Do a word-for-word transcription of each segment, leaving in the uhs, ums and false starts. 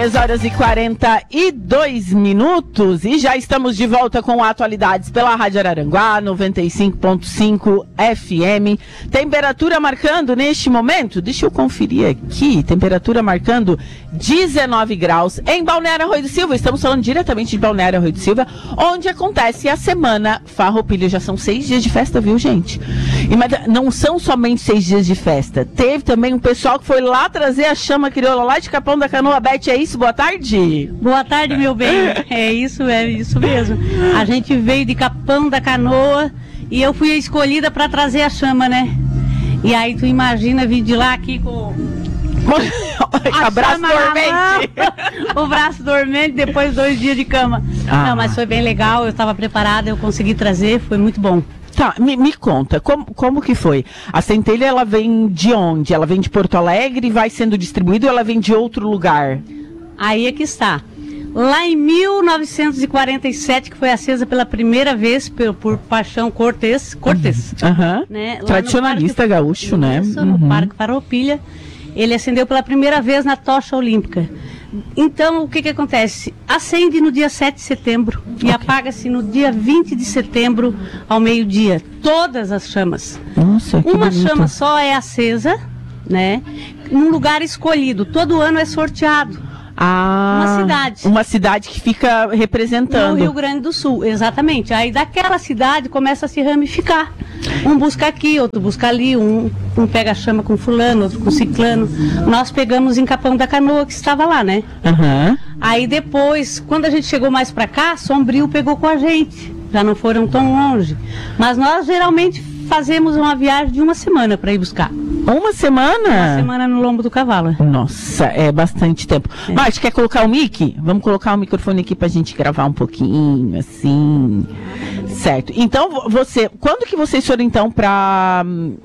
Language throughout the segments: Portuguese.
dez horas e quarenta e dois minutos e já estamos de volta com atualidades pela Rádio Araranguá, noventa e cinco ponto cinco F M. Temperatura marcando neste momento, deixa eu conferir aqui, temperatura marcando dezenove graus em Balneário Arroio do Silva. Estamos falando diretamente de Balneário Arroio do Silva, onde acontece a Semana Farroupilha. Já são seis dias de festa, viu, gente? E mas não são somente seis dias de festa. Teve também um pessoal que foi lá trazer a chama crioula lá de Capão da Canoa. Beth, é isso? Boa tarde. Boa tarde, meu bem. É isso, é isso mesmo. A gente veio de Capão da Canoa e eu fui a escolhida para trazer a chama, né? E aí tu imagina vir de lá aqui com o braço dormente. O braço dormente depois de dois dias de cama. Ah. Não, mas foi bem legal, eu estava preparada, eu consegui trazer, foi muito bom. Tá, me, me conta, como, como que foi? A centelha, ela vem de onde? Ela vem de Porto Alegre e vai sendo distribuída ou ela vem de outro lugar? Aí é que está. Lá em mil novecentos e quarenta e sete, que foi acesa pela primeira vez por, por Paixão Cortez, Cortez, uhum. né? Tradicionalista Parque, gaúcho, né? Isso, uhum. no Parque Farroupilha. Ele acendeu pela primeira vez na tocha olímpica. Então, o que que acontece? Acende no dia sete de setembro e okay. apaga-se no dia vinte de setembro ao meio-dia. Todas as chamas. Nossa, que Uma bonito. chama só é acesa, né? Num lugar escolhido. Todo ano é sorteado. Ah, uma cidade. Uma cidade que fica representando. No Rio Grande do Sul, exatamente. Aí daquela cidade começa a se ramificar. Um busca aqui, outro busca ali, um, um pega a chama com fulano, outro com ciclano. Nós pegamos em Capão da Canoa, que estava lá, né? Uhum. Aí depois, quando a gente chegou mais pra cá, Sombrio pegou com a gente. Já não foram tão longe. Mas nós geralmente fazemos uma viagem de uma semana para ir buscar. Uma semana? Uma semana no lombo do cavalo. Nossa, é bastante tempo. É. Marte, quer colocar o mic? Vamos colocar o microfone aqui pra gente gravar um pouquinho, assim. Certo. Então, você, quando que vocês foram então pra,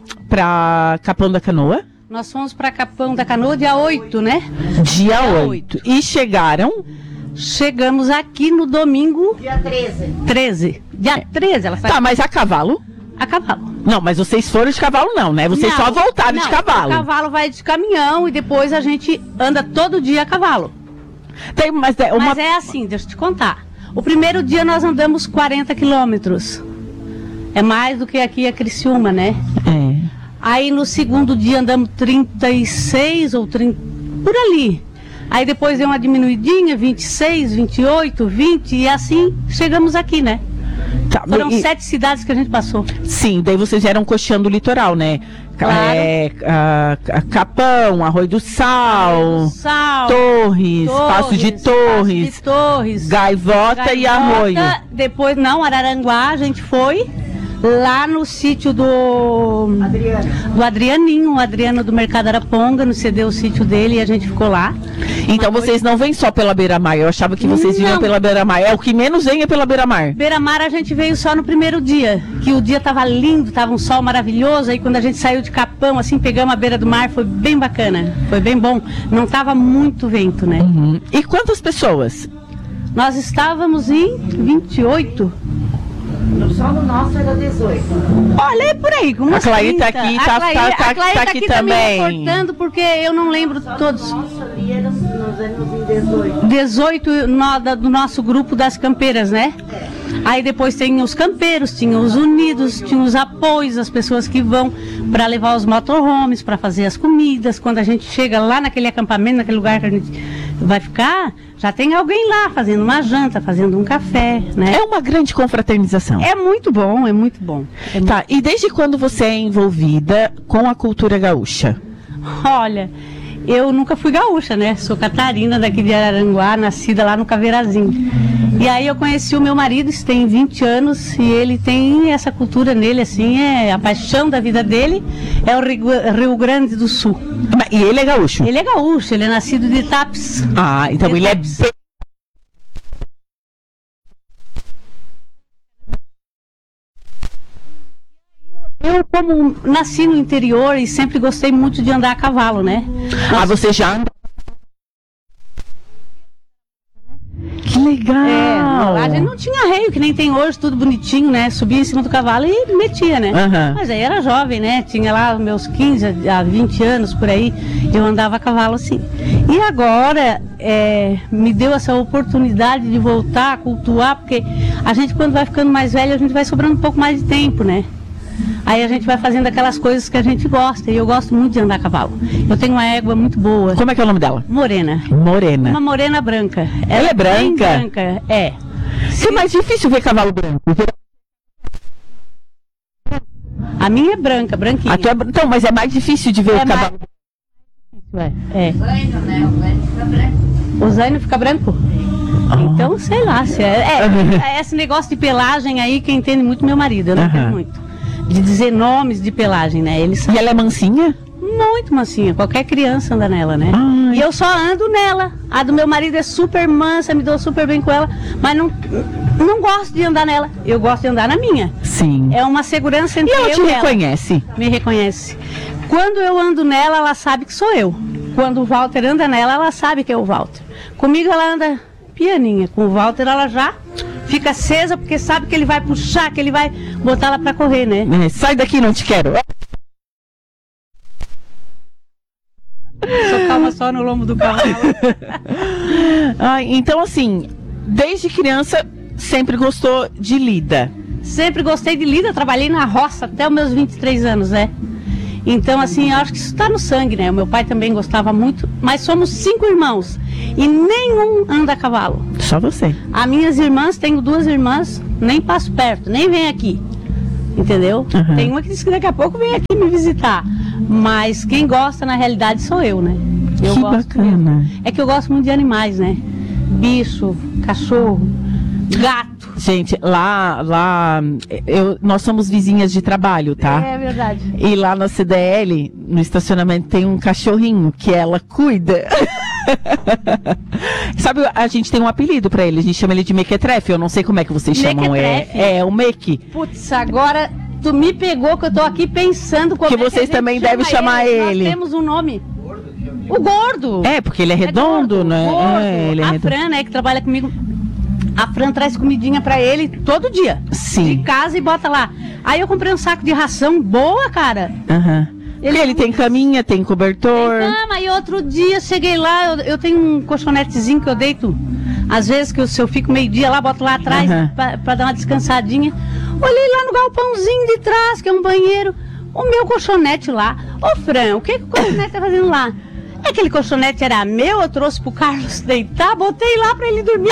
pra Capão da Canoa? Nós fomos pra Capão da Canoa dia oito, né? Dia oito. E chegaram? Chegamos aqui no domingo... Dia treze. treze. Dia treze, ela saiu. Tá, mas a cavalo? A cavalo. Não, mas vocês foram de cavalo não, né? Vocês não, só voltaram não, de cavalo. O cavalo vai de caminhão e depois a gente anda todo dia a cavalo. Tem, mas, é uma... mas é assim, deixa eu te contar. O primeiro dia nós andamos quarenta quilômetros. É mais do que aqui a Criciúma, né? É. Aí no segundo dia andamos trinta e seis ou trinta, por ali. Aí depois deu uma diminuidinha, vinte e seis, vinte e oito, vinte e assim chegamos aqui, né? Tá, Foram e... sete cidades que a gente passou. Sim, daí vocês vieram costeando o litoral, né? Claro. É, a, a Capão, Arroio do Sal, Arroio do Sal Torres, Torres, Passo de Torres, Passo de Torres Gaivota, Gaivota e Arroio. Depois, não, Araranguá, a gente foi lá no sítio do Adriano. do Adrianinho, o Adriano do Mercado Araponga, nos cedeu o sítio dele e a gente ficou lá. Então Mas vocês foi... não vêm só pela beira-mar, eu achava que vocês vinham pela beira-mar, é o que menos vem é pela beira-mar. Beira-mar a gente veio só no primeiro dia, que o dia tava lindo, tava um sol maravilhoso, aí quando a gente saiu de Capão, assim, pegamos a beira do mar, foi bem bacana, foi bem bom, não tava muito vento, né? Uhum. E quantas pessoas? Nós estávamos em vinte e oito. Só no nosso era dezoito. Olha, é por aí, com umas A Claí tá aqui, tá, Claí, tá, tá, a Claí tá tá aqui, aqui também. também reportando, porque eu não lembro Só todos. No nosso ali era, nós éramos em dezoito. dezoito no, da, do nosso grupo das campeiras, né? É. Aí depois tem os campeiros, tinha os unidos, tinha os apoios, as pessoas que vão para levar os motorhomes, para fazer as comidas. Quando a gente chega lá naquele acampamento, naquele lugar que a gente vai ficar, já tem alguém lá fazendo uma janta, fazendo um café, né? É uma grande confraternização. É muito bom, é muito bom. É tá, muito... e desde quando você é envolvida com a cultura gaúcha? Olha, eu nunca fui gaúcha, né? Sou catarina daqui de Araranguá, nascida lá no Caveirazinho. E aí eu conheci o meu marido, isso tem vinte anos, e ele tem essa cultura nele, assim, é a paixão da vida dele, é o Rio Grande do Sul. E ele é gaúcho? Ele é gaúcho, ele é nascido de Tapes. Ah, então de ele Tapes. é... Eu, como nasci no interior e sempre gostei muito de andar a cavalo, né? Ah, você já anda? Que legal! É, a gente não tinha arreio, que nem tem hoje, tudo bonitinho, né? Subia em cima do cavalo e metia, né? Uhum. Mas aí era jovem, né? Tinha lá meus quinze a vinte anos por aí, eu andava a cavalo assim. E agora é, me deu essa oportunidade de voltar a cultuar, porque a gente, quando vai ficando mais velho, a gente vai sobrando um pouco mais de tempo, né? Aí a gente vai fazendo aquelas coisas que a gente gosta, e eu gosto muito de andar a cavalo. Eu tenho uma égua muito boa. Como é que é o nome dela? Morena. Morena. Uma morena branca. Ela é branca? Bem branca, é. Isso é mais difícil ver cavalo branco. A minha é branca, branquinha. A tua é bran- Então, mas é mais difícil de ver É o cavalo. É, é. Zaino, né? O zaino fica branco. O zaino fica branco? Ah. Então, sei lá. Se é, é, é esse negócio de pelagem aí, quem entende muito é meu marido. Eu não Aham. entendo muito. De dizer nomes de pelagem, né? Eles são E ela é mansinha? muito mansinha. Qualquer criança anda nela, né? Ai. E eu só ando nela. A do meu marido é super mansa, me dou super bem com ela. Mas não, não gosto de andar nela. Eu gosto de andar na minha. Sim. É uma segurança E entre ela eu te e ela. reconhece? Me reconhece. Quando eu ando nela, ela sabe que sou eu. Quando o Walter anda nela, ela sabe que é o Walter. Comigo ela anda pianinha. Com o Walter ela já fica acesa, porque sabe que ele vai puxar, que ele vai botar ela pra correr, né? É, sai daqui, não te quero. Só calma só no lombo do cavalo. Ah, então, assim, desde criança sempre gostou de lida. Sempre gostei de lida, trabalhei na roça até os meus vinte e três anos, né? Então, assim, eu acho que isso está no sangue, né? O meu pai também gostava muito, mas somos cinco irmãos e nenhum anda a cavalo. Só você. As minhas irmãs, tenho duas irmãs, nem passo perto, nem vem aqui. Entendeu? Uhum. Tem uma que disse que daqui a pouco vem aqui me visitar. Mas quem gosta, na realidade, sou eu, né? Eu Que gosto bacana. mesmo. É que eu gosto muito de animais, né? Bicho, cachorro, gato. Gente, lá, lá, eu, nós somos vizinhas de trabalho, tá? É verdade. E lá na C D L, no estacionamento, tem um cachorrinho que ela cuida. Sabe, a gente tem um apelido pra ele, a gente chama ele de Mequetrefe, eu não sei como é que vocês chamam. É, Mequetrefe? é o Meque. Putz, agora tu me pegou que eu tô aqui pensando como Que é vocês a gente também chama devem chamar ele. Nós temos um nome. O gordo. É, porque ele é redondo, gordo, né? gordo. É, ele é a redondo. Fran, né, que trabalha comigo, a Fran traz comidinha pra ele todo dia. Sim. De casa e bota lá. Aí eu comprei um saco de ração boa, cara. Aham. Ele- Ele, ele tem caminha, tem cobertor. Cama, e outro dia cheguei lá, eu, eu tenho um colchonetezinho que eu deito. Às vezes que eu, se eu fico meio dia lá, boto lá atrás Aham. pra, pra dar uma descansadinha. Olhei lá no galpãozinho de trás, que é um banheiro, o meu colchonete lá. Ô Fran, o que, que o colchonete tá fazendo lá? Aquele colchonete era meu, eu trouxe pro Carlos deitar, botei lá pra ele dormir.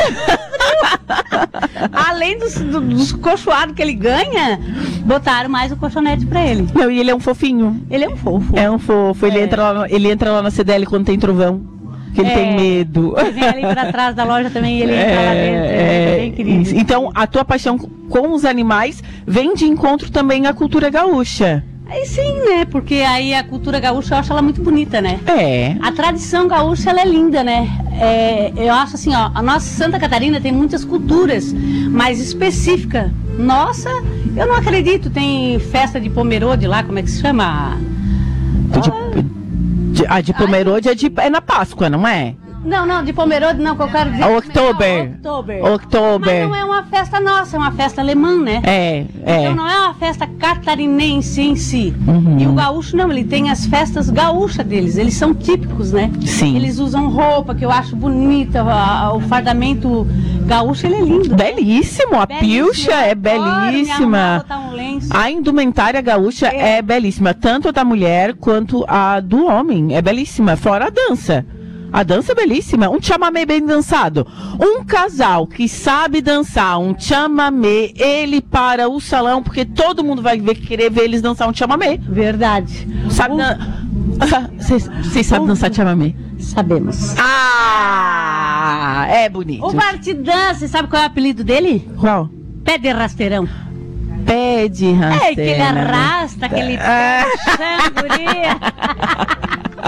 Além dos, do, dos colchoados que ele ganha, botaram mais o colchonete pra ele. Não, e ele é um fofinho. Ele é um fofo. É um fofo. Ele, É. entra, lá, no- ele entra lá na C D L quando tem trovão. Que ele É. tem medo. Ele vem ali pra trás da loja também e ele entra lá dentro. É, é, bem querido. isso. Então, a tua paixão com os animais vem de encontro também à cultura gaúcha. Aí sim, né? Porque aí a cultura gaúcha eu acho ela muito bonita, né? É. A tradição gaúcha ela é linda, né? É, eu acho assim, ó, a nossa Santa Catarina tem muitas culturas, mas específica. Nossa, eu não acredito, tem festa de Pomerode lá, como é que se chama? De, de, a de Pomerode é, de, é na Páscoa, não é? Não, não, de Pomerode não, que eu quero dizer. Oktober. Não, Oktober. Oktober. Mas não é uma festa nossa, é uma festa alemã, né? É, é. Então não é uma festa catarinense em si. Uhum. E o gaúcho não, ele tem as festas gaúchas deles, eles são típicos, né? Sim. Eles usam roupa que eu acho bonita, a- a- o fardamento gaúcho ele é lindo. Belíssimo, a pilcha é Adoro me arrumar, belíssima. botar um lenço. A indumentária gaúcha é. É. belíssima, tanto a da mulher quanto a do homem. É belíssima, fora a dança. A dança é belíssima, um chamamé bem dançado. Um casal que sabe dançar um chamamé, ele para o salão, porque todo mundo vai ver, querer ver eles dançar um chamamé. Verdade. Sabe O- dan- Vocês vocês sabem dançar chamamé? Sabemos. Ah, é bonito. O Partidã, você sabe qual é o apelido dele? Qual? Pé de rasteirão. Pé de rasteira. É que ele arrasta, aquele Ah. puxão, guria.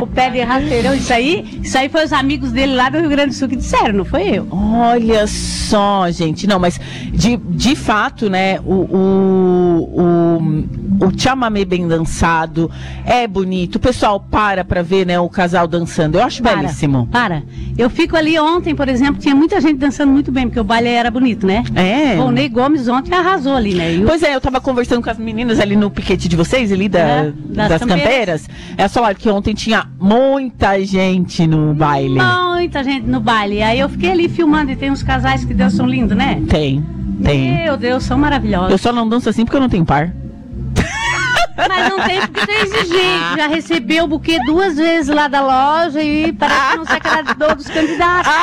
O pé de rasteirão, isso aí, isso aí foi os amigos dele lá do Rio Grande do Sul que disseram, não foi eu. Olha só, gente. Não, mas de, de fato, né, o, o, o, o chamamé bem dançado é bonito. O pessoal para pra ver, né, o casal dançando. Eu acho Para, belíssimo. Para. Eu fico ali ontem, por exemplo, tinha muita gente dançando muito bem, porque o baile era bonito, né? É. O Ney Gomes ontem arrasou ali, né? E o- Pois é, eu tava conversando com as meninas ali no piquete de vocês, ali da, É, das das, campeiras. campeiras. Elas falaram que ontem tinha muita gente no baile. Muita gente no baile. Aí eu fiquei ali filmando e tem uns casais que dançam lindo, né? Tem, tem. Meu Deus, são maravilhosos. Eu só não danço assim porque eu não tenho par. Mas não tem porque tem exigente. Já recebeu o buquê duas vezes lá da loja e parece que não se agradou dos candidatos.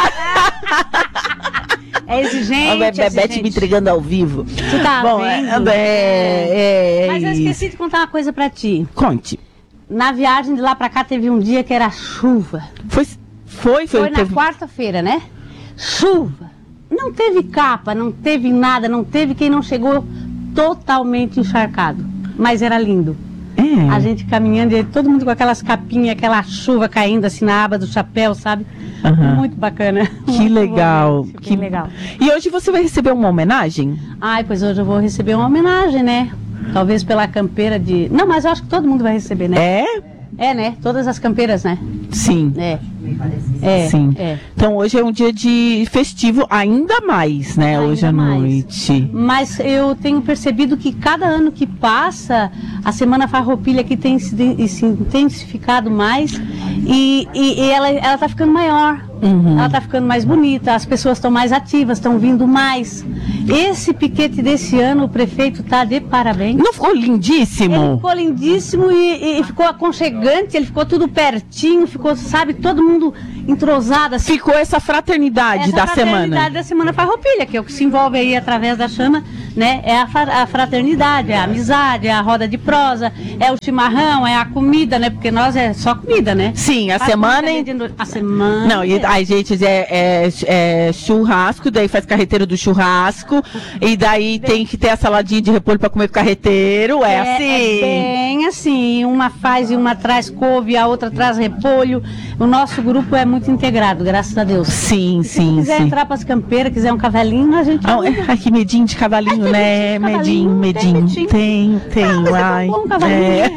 É exigente, A Be- é Bebete exigente. me entregando ao vivo. Tu tá Bom, vendo? é, é, é Mas eu isso. esqueci de contar uma coisa pra ti. Conte. Na viagem de lá pra cá teve um dia que era chuva. Foi, foi, foi. Foi na teve- quarta-feira, né? Chuva. Não teve capa, não teve nada, não teve quem não chegou totalmente encharcado. Mas era lindo. É. A gente caminhando e todo mundo com aquelas capinhas, aquela chuva caindo assim na aba do chapéu, sabe? Aham. Muito bacana. Que Muito legal. bonito, Que bem legal. E hoje você vai receber uma homenagem? Ai, pois hoje eu vou receber uma homenagem, né? Talvez pela campeira de... Não, mas eu acho que todo mundo vai receber, né? É? É, né? Todas as campeiras, né? Sim. É. É. Sim. É. Então hoje é um dia de festivo ainda mais, né? Ainda hoje à mais. noite. Mas eu tenho percebido que cada ano que passa, a Semana Farroupilha aqui tem se, de- se intensificado mais e, e, e ela, ela tá ficando maior. Uhum. Ela tá ficando mais bonita, as pessoas estão mais ativas, estão vindo mais. Esse piquete desse ano, o prefeito tá de parabéns. Não ficou Ele lindíssimo? ficou lindíssimo e, e ficou aconchegante, ele ficou tudo pertinho, ficou, sabe, todo mundo entrosado assim. Ficou essa fraternidade Essa da fraternidade semana. da Semana Farroupilha, que é o que se envolve aí através da chama, né? É a, fa- a fraternidade, é a amizade, é a roda de prosa, é o chimarrão, é a comida, né? Porque nós é só comida, né? Sim, a Faz semana. comida de no- A semana. Não, e, ai, gente, é, é- é churrasco, daí faz carreteiro do churrasco, e daí tem que ter a saladinha de repolho pra comer com carreteiro, é, assim. É bem assim, uma faz e uma traz couve, a outra traz repolho. O nosso grupo é muito integrado, graças a Deus. Sim, Se sim, quiser sim. entrar pras campeiras, quiser um cavalinho, a gente... Ah, é- ai, que medinho de cavalinho, Ai, né? tem Medinho, medinho de medinho. cavalinho, Tem, tem, Ah, mas é tão ai. bom, cavalinho. é.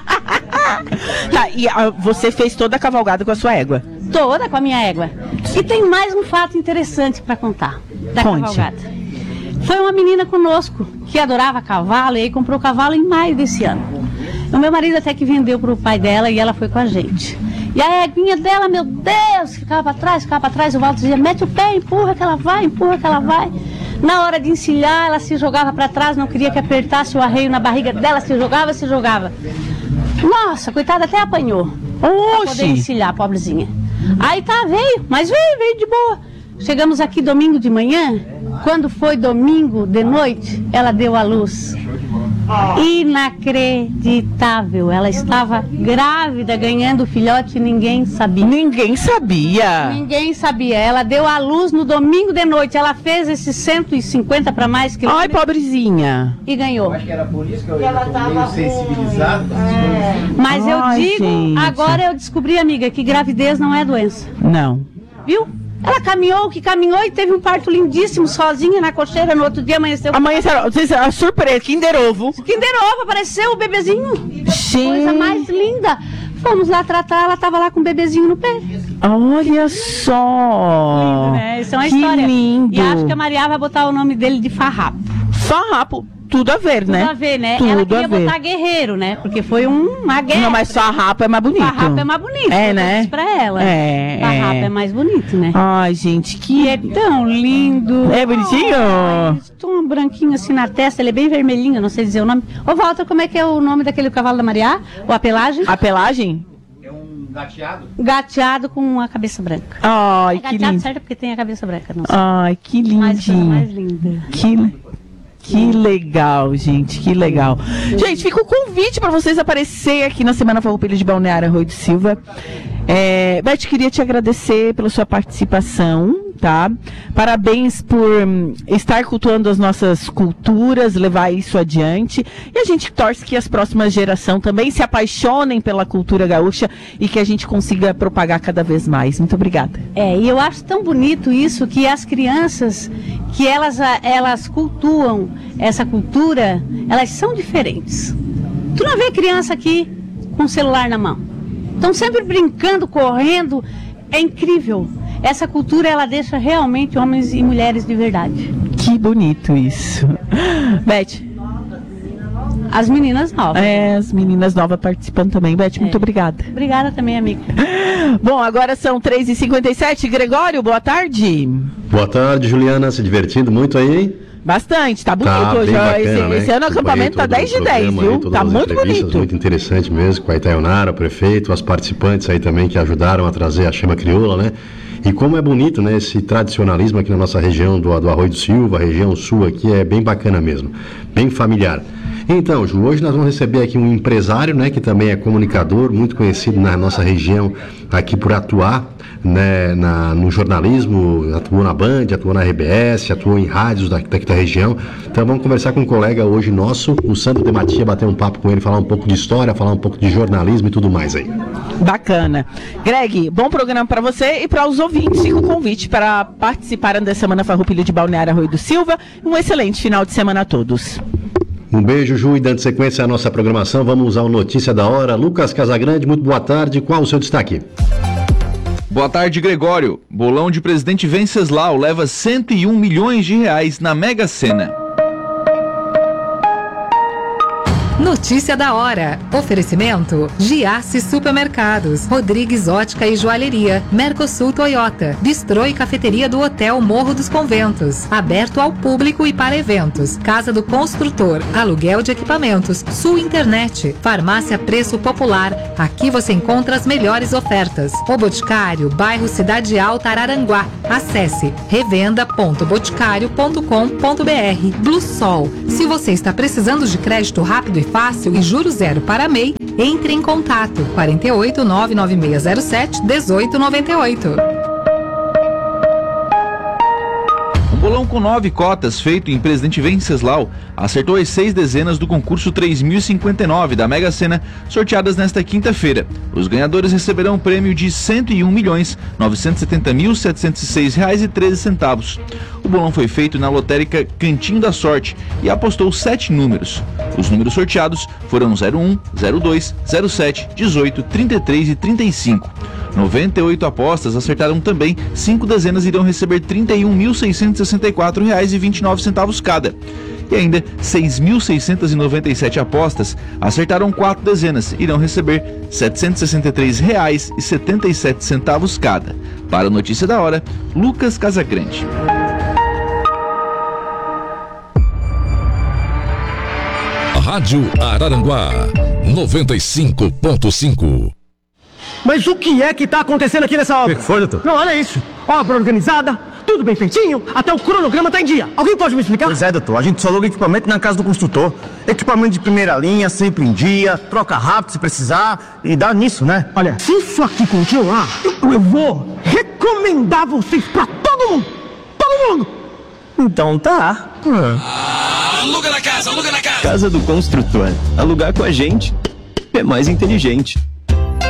Tá, e ah, você fez toda a cavalgada com a sua égua. Toda com a minha égua. E tem mais um fato interessante para contar da Conte. cavalgada. Foi uma menina conosco que adorava cavalo e aí comprou cavalo em maio desse ano. O meu marido até que vendeu para o pai dela e ela foi com a gente. E a eguinha dela, meu Deus, ficava para trás, ficava para trás. O Walter dizia, mete o pé, empurra que ela vai, empurra que ela vai. Na hora de encilhar, ela se jogava para trás, não queria que apertasse o arreio na barriga dela, se jogava, se jogava. Nossa, coitada, até apanhou. Pra poder Oxi! encilhar, pobrezinha. Aí tá, veio, mas veio, veio de boa. Chegamos aqui domingo de manhã. Quando foi domingo de noite, ela deu à luz. Inacreditável. Ela estava grávida, ganhando filhote e ninguém sabia. Ninguém sabia. Ninguém sabia. Ela deu à luz no domingo de noite. Ela fez esses cento e cinquenta para mais que Ai, pobrezinha. e ganhou. Acho que era por isso que eu, eu tô meio sensibilizado. Mas eu Ai, digo, gente. agora eu descobri, amiga, que gravidez não é doença. Não. Viu? Ela caminhou, que caminhou e teve um parto lindíssimo, sozinha na cocheira. No outro dia amanheceu. Amanhã será vocês- a surpresa, Kinder Ovo. Kinder Ovo, apareceu o bebezinho. Gente. Coisa mais linda. Fomos lá tratar, ela tava lá com o bebezinho no pé. Olha só. Né? Isso é uma que história. lindo. E acho que a Maria vai botar o nome dele de Farrapo. Farrapo, tudo a ver, Tudo né? a ver, né? Tudo ela a queria ver. botar guerreiro, né? Porque foi um- uma guerra. Não, mas farrapo é mais bonito. Farrapo é mais bonito. É, eu né? disse pra ela. É, Farrapo é. é mais bonito, né? Ai, gente, E que... é tão lindo. É bonitinho? Ai, tem um branquinho assim na testa, ele é bem vermelhinho, não sei dizer o nome. Ô, Walter, como é que é o nome daquele cavalo da Maria? Ou a pelagem? A pelagem? É um gateado? Gateado com a cabeça branca. Ai, É que gateado lindo. certo porque tem a cabeça branca, não sei. Ai, que Mas coisa mais lindinho. linda. Que, que legal, gente, que legal. Gente, fica o convite para vocês aparecerem aqui na Semana Farroupilha de Balneário Arroio do Silva. É, Beth, queria te agradecer pela sua participação, tá? Parabéns por hum, estar cultuando as nossas culturas, levar isso adiante. E a gente torce que as próximas gerações também se apaixonem pela cultura gaúcha e que a gente consiga propagar cada vez mais. Muito obrigada. É, e eu acho tão bonito isso, que as crianças, que elas, elas cultuam essa cultura, elas são diferentes. Tu não vê criança aqui com o celular na mão. Estão sempre brincando, correndo. É incrível. Essa cultura, ela deixa realmente homens e mulheres de verdade. Que bonito isso. Beth. As meninas novas. É, as meninas novas participando também. Beth, é. Muito obrigada. Obrigada também, amiga. Bom, agora são três e cinquenta e sete. Gregório, boa tarde. Boa tarde, Juliana. Se divertindo muito aí, hein? Bastante, tá bonito tá hoje. Bacana, esse, né? esse ano o acampamento tá dez de dez, viu? Aí, tá muito bonito. Muito interessante mesmo, com a Itaionara, o prefeito, as participantes aí também que ajudaram a trazer a chama crioula, né? E como é bonito, né, esse tradicionalismo aqui na nossa região do, do Arroio do Silva, a região sul aqui é bem bacana mesmo, bem familiar. Então, Ju, hoje nós vamos receber aqui um empresário, né, que também é comunicador, muito conhecido na nossa região aqui por atuar, né, na, no jornalismo, atuou na Band, atuou na R B S, atuou em rádios daqui, daqui da região. Então vamos conversar com um colega hoje nosso, o Sandro de Matia, bater um papo com ele, falar um pouco de história, falar um pouco de jornalismo e tudo mais aí. Bacana. Greg, bom programa para você e para os ouvintes. Fica o convite para participarem da Semana Farroupilha de Balneário Arroio do Silva. Um excelente final de semana a todos. Um beijo, Ju, e dando sequência à nossa programação, vamos ao Notícia da Hora. Lucas Casagrande, muito boa tarde, qual o seu destaque? Boa tarde, Gregório. Bolão de presidente Venceslau leva cento e um milhões de reais na Mega Sena. Notícia da hora. Oferecimento: Giasse Supermercados, Rodrigues Ótica e Joalheria, Mercosul Toyota, Bistrô e Cafeteria do Hotel Morro dos Conventos, aberto ao público e para eventos. Casa do Construtor, aluguel de equipamentos, Sul Internet, Farmácia Preço Popular. Aqui você encontra as melhores ofertas. O Boticário, bairro Cidade Alta, Araranguá. Acesse revenda ponto boticário ponto com ponto br. Blue Sol. Se você está precisando de crédito rápido e fácil e juros zero para M E I, entre em contato quarenta e oito, nove nove seis zero sete, dezoito noventa e oito. Um bolão com nove cotas feito em Presidente Venceslau acertou as seis dezenas do concurso três mil e cinquenta e nove da Mega Sena, sorteadas nesta quinta-feira. Os ganhadores receberão um prêmio de cento e um milhões, novecentos e setenta mil, setecentos e seis reais e treze centavos. O bolão foi feito na lotérica Cantinho da Sorte e apostou sete números. Os números sorteados foram zero um, zero dois, zero sete, dezoito, trinta e três e trinta e cinco. noventa e oito apostas acertaram também, cinco dezenas irão receber trinta e um mil, seiscentos e sessenta e quatro reais e vinte e nove centavos cada. E ainda seis mil seiscentos e noventa e sete apostas acertaram quatro dezenas, irão receber setecentos e sessenta e três reais e setenta e sete centavos cada. Para a Notícia da Hora, Lucas Casagrande. Rádio Araranguá, noventa e cinco ponto cinco. Mas o que é que está acontecendo aqui nessa obra? O que foi, doutor? Não, olha isso. Obra organizada, tudo bem feitinho, até o cronograma está em dia. Alguém pode me explicar? Pois é, doutor. A gente só aluga equipamento na casa do construtor. Equipamento de primeira linha, sempre em dia, troca rápido se precisar e dá nisso, né? Olha, se isso aqui continuar, eu, eu vou recomendar vocês para todo mundo. Todo mundo. Então tá. Ah, aluga na casa, aluga na casa. Casa do Construtor. Alugar com a gente é mais inteligente.